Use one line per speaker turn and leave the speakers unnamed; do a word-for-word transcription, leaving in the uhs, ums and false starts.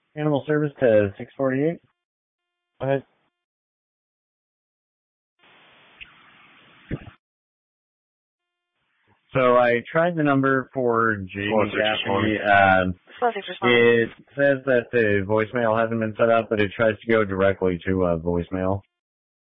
Animal service to six forty-eight.
Go ahead.
So I tried the number for Jamie Gaffney. Um, it says that the voicemail hasn't been set up, but it tries to go directly to uh, voicemail.